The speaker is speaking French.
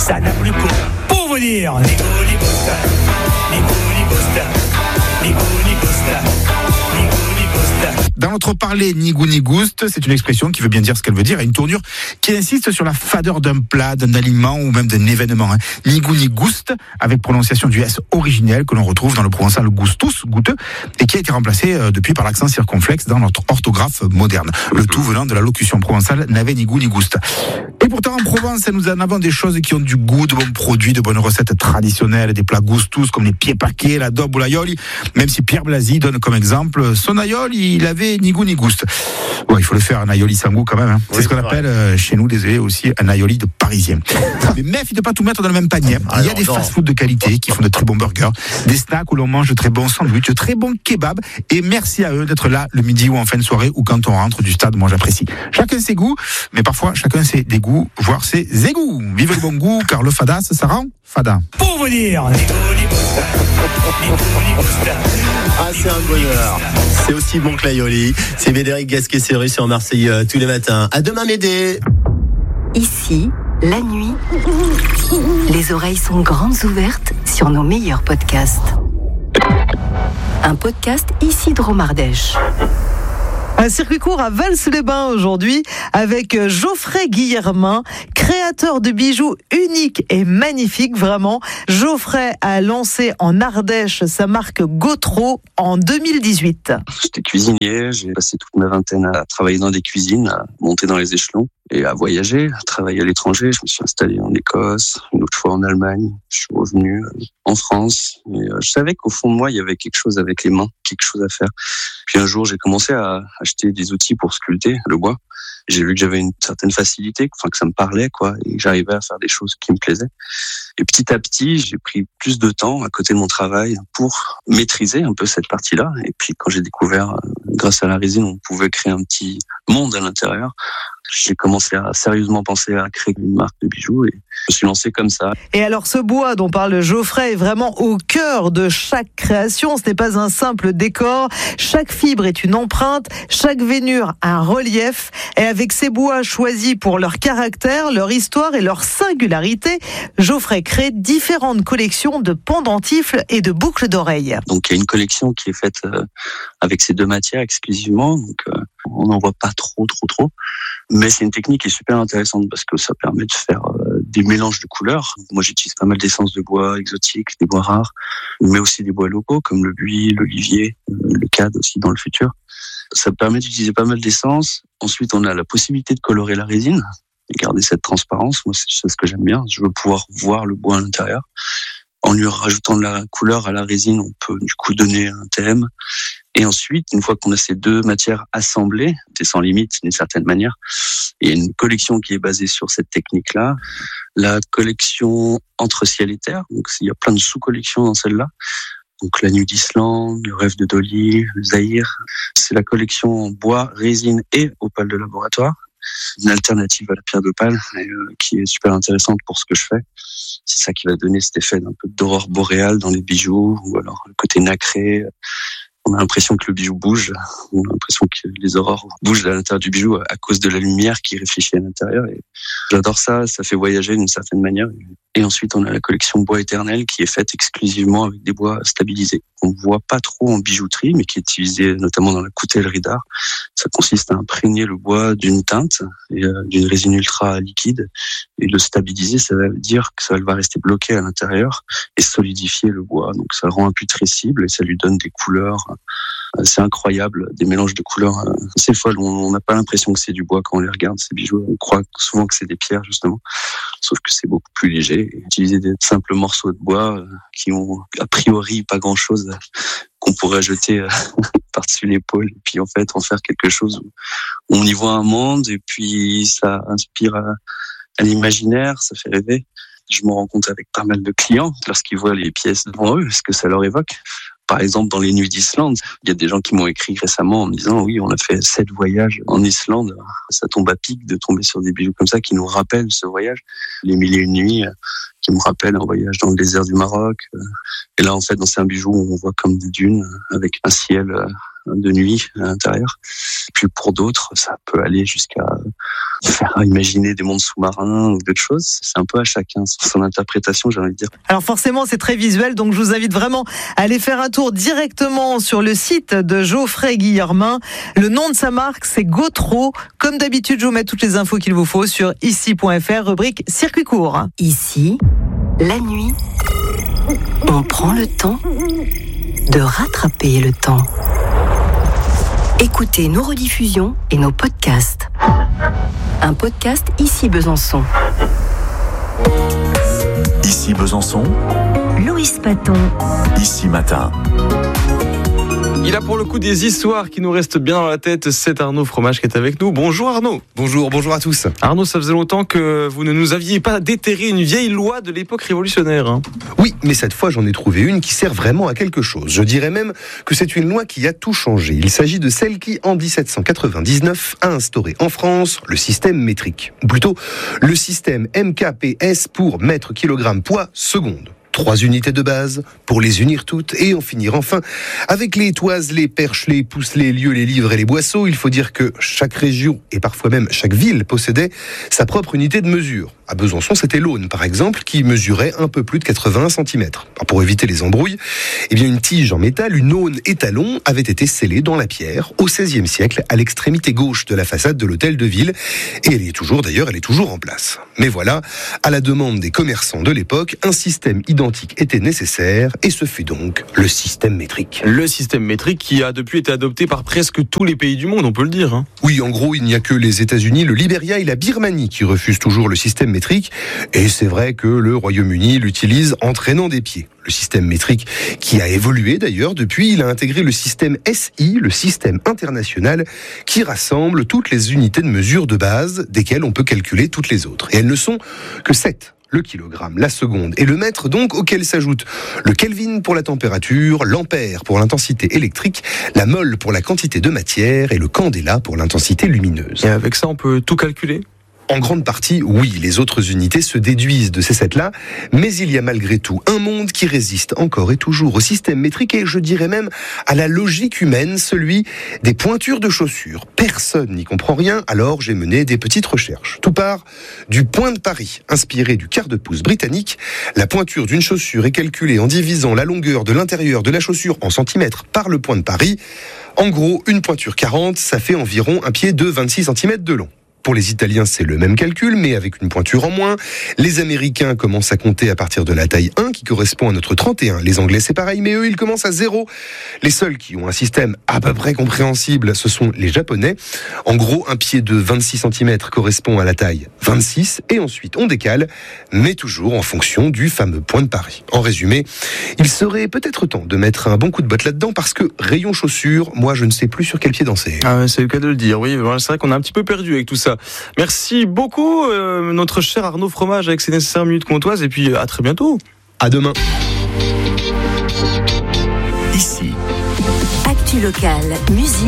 ça n'a plus cours. Pour vous dire, Nigo Nigosta, Nigo Nigosta, Nigo Nigosta, Nigo Nigosta. Dans notre parler, Nigo Nigoust, c'est une expression qui veut bien dire ce qu'elle veut dire, et une tournure qui insiste sur la fadeur d'un plat, d'un aliment ou même d'un événement. Nigo Nigoust, avec prononciation du S originel que l'on retrouve dans le provençal gustus, goûteux, et qui a été remplacé depuis par l'accent circonflexe dans notre orthographe moderne. Le tout venant de la locution provençale n'avait Nigo Nigoust. Et pourtant, en Provence, nous en avons des choses qui ont du goût, de bons produits, de bonnes recettes traditionnelles, des plats gustus comme les pieds paquets, la daube ou l'aioli. Même si Pierre Blasi donne comme exemple son aioli, il avait Nigo Nigoust. Ouais, il faut le faire, un aioli sans goût quand même. C'est ce qu'on appelle chez nous, désolé, aussi un aioli de parisien. Mais méfie de pas tout mettre dans le même panier. Il y a des fast-food de qualité qui font de très bons burgers, des snacks où l'on mange de très bons sandwichs, de très bons kebabs. Et merci à eux d'être là le midi ou en fin de soirée ou quand on rentre du stade. Moi, j'apprécie. Chacun ses goûts, mais parfois chacun ses dégoûts, voire ses égouts. Vive le bon goût, car le fadas, ça rend fada. Pour vous dire, Nigo Nigosta, Nigo Nigosta. Ah, c'est un bonheur. C'est aussi bon que l'aioli. C'est Médéric Gasquet-Serru sur Marseille tous les matins. À demain, Médé. Ici, la nuit, les oreilles sont grandes ouvertes sur nos meilleurs podcasts. Un podcast Isidro Mardèche. Un circuit court à Vals-les-Bains aujourd'hui avec Geoffrey Guillermin, créateur de bijoux uniques et magnifiques, vraiment. Geoffrey a lancé en Ardèche sa marque Gautreau en 2018. J'étais cuisinier, j'ai passé toute ma vingtaine à travailler dans des cuisines, à monter dans les échelons et à voyager, à travailler à l'étranger. Je me suis installé en Écosse, une autre fois en Allemagne. Je suis revenu en France. Et je savais qu'au fond de moi, il y avait quelque chose avec les mains, quelque chose à faire. Puis un jour, j'ai commencé à acheter des outils pour sculpter le bois. J'ai vu que j'avais une certaine facilité, que ça me parlait, quoi, et que j'arrivais à faire des choses qui me plaisaient. Et petit à petit, j'ai pris plus de temps à côté de mon travail pour maîtriser un peu cette partie-là. Et puis quand j'ai découvert, grâce à la résine, on pouvait créer un petit monde à l'intérieur, j'ai commencé à sérieusement penser à créer une marque de bijoux et je me suis lancé comme ça. Et alors ce bois dont parle Geoffrey est vraiment au cœur de chaque création. Ce n'est pas un simple décor. Chaque fibre est une empreinte, chaque veinure un relief. Et avec ces bois choisis pour leur caractère, leur histoire et leur singularité, Geoffrey crée différentes collections de pendentifs et de boucles d'oreilles. Donc il y a une collection qui est faite avec ces deux matières exclusivement. Donc on n'en voit pas trop. Mais c'est une technique qui est super intéressante parce que ça permet de faire des mélanges de couleurs. Moi, j'utilise pas mal d'essences de bois exotiques, des bois rares, mais aussi des bois locaux comme le buis, l'olivier, le cad aussi dans le futur. Ça permet d'utiliser pas mal d'essences. Ensuite, on a la possibilité de colorer la résine et garder cette transparence. Moi, c'est ce que j'aime bien. Je veux pouvoir voir le bois à l'intérieur. En lui rajoutant de la couleur à la résine, on peut du coup donner un thème. Et ensuite, une fois qu'on a ces deux matières assemblées, c'est sans limite d'une certaine manière, il y a une collection qui est basée sur cette technique-là. La collection Entre ciel et terre, donc il y a plein de sous-collections dans celle-là. Donc la nuit d'Islande, le rêve de Dolly, le Zahir. C'est la collection en bois, résine et opale de laboratoire. Une alternative à la pierre d'opale qui est super intéressante pour ce que je fais. C'est ça qui va donner cet effet d'un peu d'aurore boréale dans les bijoux ou alors le côté nacré. On a l'impression que le bijou bouge, on a l'impression que les aurores bougent à l'intérieur du bijou à cause de la lumière qui réfléchit à l'intérieur. Et j'adore ça, ça fait voyager d'une certaine manière. Et ensuite, on a la collection bois éternel qui est faite exclusivement avec des bois stabilisés. On ne voit pas trop en bijouterie, mais qui est utilisé notamment dans la coutellerie d'art. Ça consiste à imprégner le bois d'une teinte et d'une résine ultra liquide et le stabiliser. Ça veut dire que ça va rester bloqué à l'intérieur et solidifier le bois. Donc ça le rend imputrescible et ça lui donne des couleurs assez incroyables, des mélanges de couleurs assez folles. On n'a pas l'impression que c'est du bois quand on les regarde, ces bijoux. On croit souvent que c'est des pierres, justement. Sauf que c'est beaucoup plus léger. Utiliser des simples morceaux de bois qui ont a priori pas grand-chose qu'on pourrait jeter par-dessus l'épaule. Et puis en fait, en faire quelque chose où on y voit un monde et puis ça inspire à l'imaginaire, ça fait rêver. Je me rends compte avec pas mal de clients lorsqu'ils voient les pièces devant eux, ce que ça leur évoque. Par exemple, dans les nuits d'Islande, il y a des gens qui m'ont écrit récemment en me disant oui, on a fait 7 voyages en Islande. Ça tombe à pic de tomber sur des bijoux comme ça qui nous rappellent ce voyage. Les 1001 nuits qui me rappellent un voyage dans le désert du Maroc. Et là, en fait, c'est un bijou où on voit comme des dunes avec un ciel de nuit à l'intérieur. Puis pour d'autres, ça peut aller jusqu'à faire imaginer des mondes sous-marins ou d'autres choses. C'est un peu à chacun son interprétation, j'ai envie de dire. Alors forcément, c'est très visuel, donc je vous invite vraiment à aller faire un tour directement sur le site de Geoffrey Guillermin. Le nom de sa marque, c'est Gotro. Comme d'habitude, je vous mets toutes les infos qu'il vous faut sur ici.fr, rubrique circuit court. Ici, la nuit, on prend le temps de rattraper le temps. Écoutez nos rediffusions et nos podcasts. Un podcast Ici Besançon. Ici Besançon, Louis Paton. Ici Matin. Il a pour le coup des histoires qui nous restent bien dans la tête. C'est Arnaud Fromage qui est avec nous. Bonjour Arnaud. Bonjour à tous. Arnaud, ça faisait longtemps que vous ne nous aviez pas déterré une vieille loi de l'époque révolutionnaire. Oui, mais cette fois j'en ai trouvé une qui sert vraiment à quelque chose. Je dirais même que c'est une loi qui a tout changé. Il s'agit de celle qui, en 1799, a instauré en France le système métrique. Ou plutôt, le système MKPS pour mètre kilogramme poids seconde. 3 unités de base pour les unir toutes et en finir enfin avec les toises, les perches, les pouces, les lieux, les livres et les boisseaux. Il faut dire que chaque région et parfois même chaque ville possédait sa propre unité de mesure. À Besançon, c'était l'Aune, par exemple, qui mesurait un peu plus de 81 cm. Pour éviter les embrouilles, une tige en métal, une aune étalon, avait été scellée dans la pierre au XVIe siècle à l'extrémité gauche de la façade de l'hôtel de ville. Et elle est toujours en place. Mais voilà, à la demande des commerçants de l'époque, un système identique était nécessaire et ce fut donc le système métrique. Le système métrique qui a depuis été adopté par presque tous les pays du monde, on peut le dire. Oui, en gros, il n'y a que les États-Unis, le Libéria et la Birmanie qui refusent toujours le système métrique. Et c'est vrai que le Royaume-Uni l'utilise en traînant des pieds. Le système métrique qui a évolué d'ailleurs depuis, il a intégré le système SI, le système international, qui rassemble toutes les unités de mesure de base desquelles on peut calculer toutes les autres. Et elles ne sont que 7. Le kilogramme, la seconde et le mètre, donc, auquel s'ajoute le Kelvin pour la température, l'ampère pour l'intensité électrique, la mole pour la quantité de matière et le candela pour l'intensité lumineuse. Et avec ça, on peut tout calculer ? En grande partie, oui, les autres unités se déduisent de ces sets-là, mais il y a malgré tout un monde qui résiste encore et toujours au système métrique et je dirais même à la logique humaine, celui des pointures de chaussures. Personne n'y comprend rien, alors j'ai mené des petites recherches. Tout part du point de Paris, inspiré du quart de pouce britannique. La pointure d'une chaussure est calculée en divisant la longueur de l'intérieur de la chaussure en centimètres par le point de Paris. En gros, une pointure 40, ça fait environ un pied de 26 cm de long. Pour les Italiens, c'est le même calcul, mais avec une pointure en moins. Les Américains commencent à compter à partir de la taille 1, qui correspond à notre 31. Les Anglais, c'est pareil, mais eux, ils commencent à 0. Les seuls qui ont un système à peu près compréhensible, ce sont les Japonais. En gros, un pied de 26 cm correspond à la taille 26, et ensuite on décale, mais toujours en fonction du fameux point de Paris. En résumé, il serait peut-être temps de mettre un bon coup de botte là-dedans, parce que rayon chaussures, moi, je ne sais plus sur quel pied danser. Ah, c'est le cas de le dire, oui. C'est vrai qu'on a un petit peu perdu avec tout ça. Merci beaucoup, notre cher Arnaud Fromage, avec ses nécessaires minutes comtoises, et puis à très bientôt. À demain. Ici. Actu locale, musique.